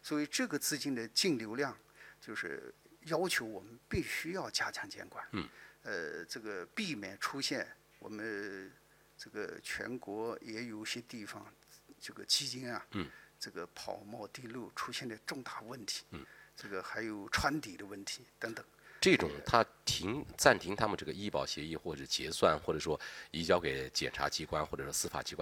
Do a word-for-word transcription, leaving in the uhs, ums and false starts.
所以这个资金的净流量，就是要求我们必须要加强监管。 嗯。 呃，这个避免出现我们这个全国也有些地方这个基金啊， 嗯， 这个跑冒滴漏出现的重大问题。 嗯。 这个还有穿底的问题等等。 这种他停暂停他们这个医保协议，或者结算，或者说移交给检察机关或者说司法机关。